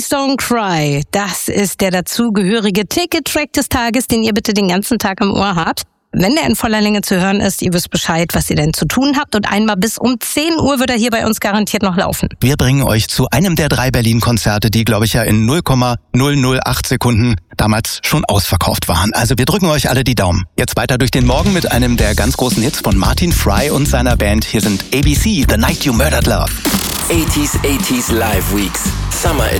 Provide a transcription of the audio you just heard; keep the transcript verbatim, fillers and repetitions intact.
Please Don't Cry. Das ist der dazugehörige Ticket-Track des Tages, den ihr bitte den ganzen Tag im Ohr habt. Wenn der in voller Länge zu hören ist, ihr wisst Bescheid, was ihr denn zu tun habt. Und einmal bis um zehn Uhr wird er hier bei uns garantiert noch laufen. Wir bringen euch zu einem der drei Berlin-Konzerte, die, glaube ich, ja in null Komma null null acht Sekunden damals schon ausverkauft waren. Also wir drücken euch alle die Daumen. Jetzt weiter durch den Morgen mit einem der ganz großen Hits von Martin Fry und seiner Band. Hier sind A B C, The Night You Murdered Love. eighties, eighties Live Weeks. Summer